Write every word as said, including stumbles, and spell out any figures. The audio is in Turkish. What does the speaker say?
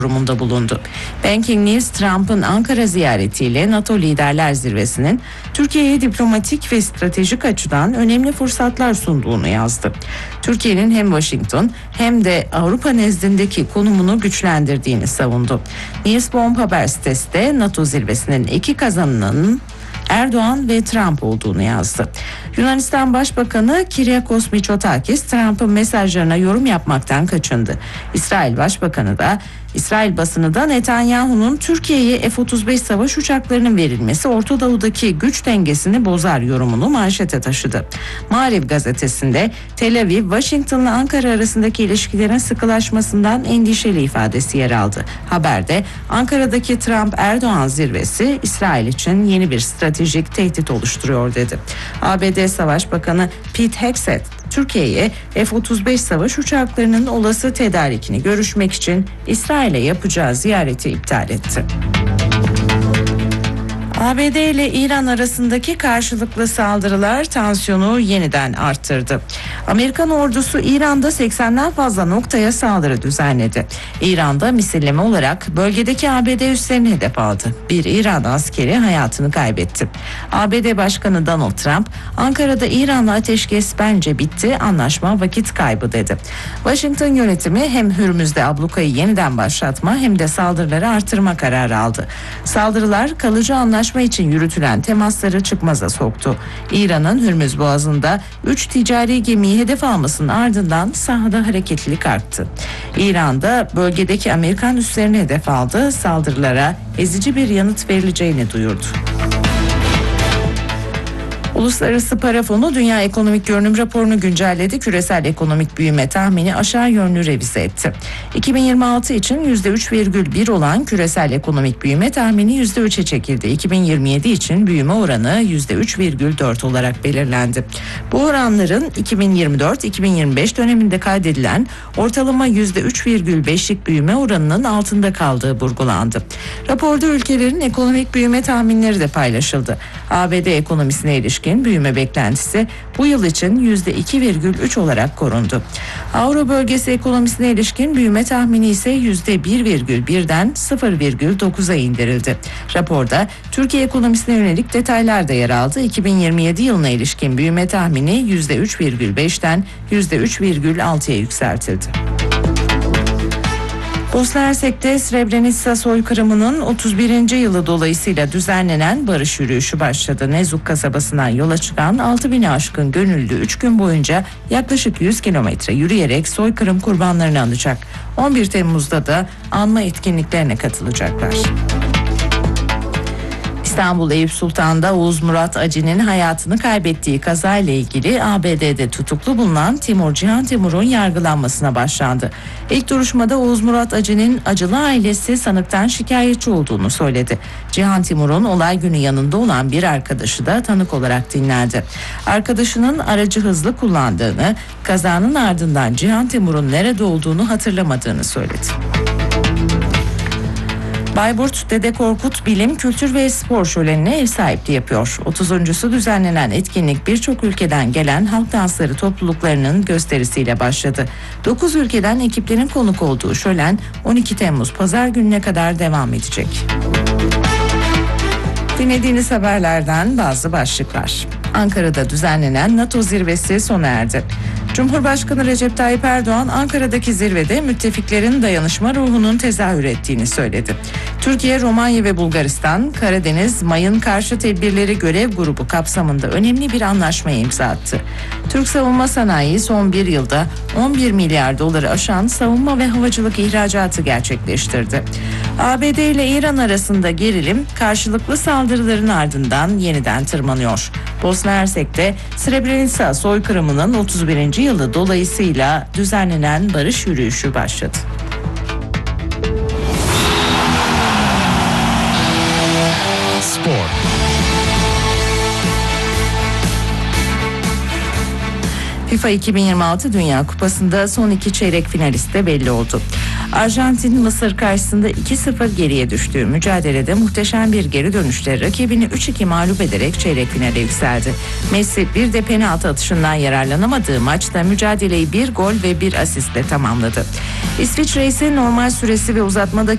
yorumunda bulundu. Banking News, Trump'ın Ankara ziyaretiyle NATO Liderler Zirvesi'nin Türkiye'ye diplomatik ve stratejik açıdan önemli fırsatlar sunduğunu yazdı. Türkiye'nin hem Washington hem de Avrupa nezdindeki konumunu güçlendirdiğini savundu. Newsbomb haber sitesi de NATO zirvesinin iki kazananının Erdoğan ve Trump olduğunu yazdı. Yunanistan Başbakanı Kyriakos Mitsotakis Trump'ın mesajlarına yorum yapmaktan kaçındı. İsrail Başbakanı da İsrail basını da Netanyahu'nun Türkiye'ye F otuz beş savaş uçaklarının verilmesi Orta Doğu'daki güç dengesini bozar yorumunu manşete taşıdı. Maariv gazetesinde Tel Aviv, Washington'la Ankara arasındaki ilişkilerin sıkılaşmasından endişeli ifadesi yer aldı. Haberde Ankara'daki Trump-Erdoğan zirvesi İsrail için yeni bir stratejik tehdit oluşturuyor dedi. A B D Savaş Bakanı Pete Hegseth, Türkiye'ye F otuz beş savaş uçaklarının olası tedarikini görüşmek için İsrail'e yapacağı ziyareti iptal etti. A B D ile İran arasındaki karşılıklı saldırılar tansiyonu yeniden arttırdı. Amerikan ordusu İran'da seksenden fazla noktaya saldırı düzenledi. İran'da misilleme olarak bölgedeki A B D üslerini hedef aldı. Bir İran askeri hayatını kaybetti. A B D Başkanı Donald Trump, Ankara'da İran'la ateşkes bence bitti, anlaşma vakit kaybı dedi. Washington yönetimi hem Hürmüz'de ablukayı yeniden başlatma hem de saldırıları artırma kararı aldı. Saldırılar kalıcı anlaşma için yürütülen temasları çıkmaza soktu. İran'ın Hürmüz Boğazı'nda üç ticari gemiyi hedef almasının ardından sahada hareketlilik arttı. İran'da bölgedeki Amerikan üslerini hedef aldı, saldırılara ezici bir yanıt verileceğini duyurdu. Uluslararası Para Fonu Dünya Ekonomik Görünüm raporunu güncelledi. Küresel ekonomik büyüme tahmini aşağı yönlü revize etti. iki bin yirmi altı için yüzde üç virgül bir olan küresel ekonomik büyüme tahmini yüzde üçe çekildi. iki bin yirmi yedi için büyüme oranı yüzde üç virgül dört olarak belirlendi. Bu oranların iki bin yirmi dört iki bin yirmi beş döneminde kaydedilen ortalama yüzde üç virgül beşlik büyüme oranının altında kaldığı vurgulandı. Raporda ülkelerin ekonomik büyüme tahminleri de paylaşıldı. A B D ekonomisine ilişkin büyüme beklentisi bu yıl için yüzde iki virgül üç olarak korundu. Avro bölgesi ekonomisine ilişkin büyüme tahmini ise yüzde bir virgül birden sıfır virgül dokuza indirildi. Raporda Türkiye ekonomisine yönelik detaylar da yer aldı. iki bin yirmi yedi yılına ilişkin büyüme tahmini yüzde üç virgül beşten yüzde üç virgül altıya yükseltildi. Bosna Hersek'te Srebrenica soykırımının otuz birinci yılı dolayısıyla düzenlenen barış yürüyüşü başladı. Nezuk kasabasından yola çıkan altı bini aşkın gönüllü üç gün boyunca yaklaşık yüz kilometre yürüyerek soykırım kurbanlarını anacak. on bir Temmuz'da da anma etkinliklerine katılacaklar. İstanbul Eyüp Sultan'da Oğuz Murat Acı'nın hayatını kaybettiği kazayla ilgili A B D'de tutuklu bulunan Timur Cihan Timur'un yargılanmasına başlandı. İlk duruşmada Oğuz Murat Acı'nın Acılı ailesi sanıktan şikayetçi olduğunu söyledi. Cihan Timur'un olay günü yanında olan bir arkadaşı da tanık olarak dinlendi. Arkadaşının aracı hızlı kullandığını, kazanın ardından Cihan Timur'un nerede olduğunu hatırlamadığını söyledi. Bayburt Dede Korkut Bilim, Kültür ve Spor Şöleni'ne ev sahipliği yapıyor. otuzuncusu düzenlenen etkinlik birçok ülkeden gelen halk dansları topluluklarının gösterisiyle başladı. dokuz ülkeden ekiplerin konuk olduğu şölen on iki Temmuz Pazar gününe kadar devam edecek. Dinlediğiniz haberlerden bazı başlıklar. Ankara'da düzenlenen NATO zirvesi sona erdi. Cumhurbaşkanı Recep Tayyip Erdoğan Ankara'daki zirvede müttefiklerin dayanışma ruhunun tezahür ettiğini söyledi. Türkiye, Romanya ve Bulgaristan, Karadeniz Mayın Karşı Tedbirleri Görev Grubu kapsamında önemli bir anlaşmaya imza attı. Türk savunma sanayi son bir yılda on bir milyar doları aşan savunma ve havacılık ihracatı gerçekleştirdi. A B D ile İran arasında gerilim karşılıklı saldırıların ardından yeniden tırmanıyor. Bosna Hersek'te Srebrenica soykırımının otuz birinci yılı dolayısıyla düzenlenen barış yürüyüşü başladı. Spor. FIFA iki bin yirmi altı Dünya Kupası'nda son iki çeyrek finalist de belli oldu. Arjantin Mısır karşısında iki sıfır geriye düştüğü mücadelede muhteşem bir geri dönüşle rakibini üç iki mağlup ederek çeyrek finale yükseldi. Messi bir de penaltı atışından yararlanamadığı maçta mücadeleyi bir gol ve bir asistle tamamladı. İsviçre ise normal süresi ve uzatmadaki